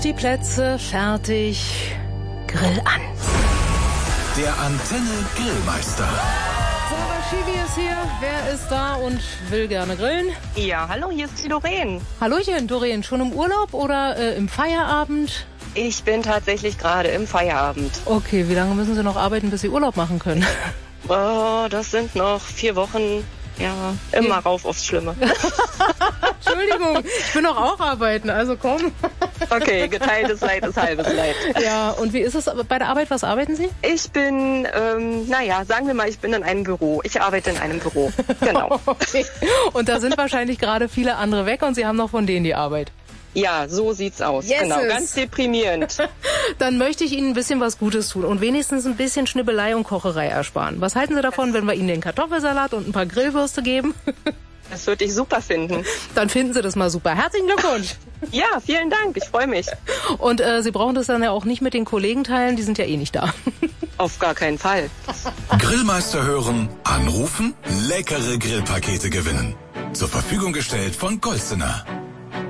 Die Plätze fertig. Grill an. Der Antenne Grillmeister. Sarah Schiwi ist hier. Wer ist da und will gerne grillen? Ja, hallo, hier ist die Doreen. Hallöchen, Doreen. Schon im Urlaub oder im Feierabend? Ich bin tatsächlich gerade im Feierabend. Okay, wie lange müssen Sie noch arbeiten, bis Sie Urlaub machen können? Oh, das sind noch 4 Wochen. Ja, immer rauf aufs Schlimme. Entschuldigung, ich bin doch auch arbeiten, also komm. Okay, geteiltes Leid ist halbes Leid. Ja, und wie ist es bei der Arbeit? Was arbeiten Sie? Ich bin, sagen wir mal, ich bin in einem Büro. Ich arbeite in einem Büro, genau. Okay. Und da sind wahrscheinlich gerade viele andere weg und Sie haben noch von denen die Arbeit. Ja, so sieht's aus. Yes, genau, ganz deprimierend. Dann möchte ich Ihnen ein bisschen was Gutes tun und wenigstens ein bisschen Schnibbelei und Kocherei ersparen. Was halten Sie davon, wenn wir Ihnen den Kartoffelsalat und ein paar Grillwürste geben? Das würde ich super finden. Dann finden Sie das mal super. Herzlichen Glückwunsch. Ja, vielen Dank, ich freue mich. Und Sie brauchen das dann ja auch nicht mit den Kollegen teilen, die sind ja eh nicht da. Auf gar keinen Fall. Grillmeister hören, anrufen, leckere Grillpakete gewinnen. Zur Verfügung gestellt von Golsener.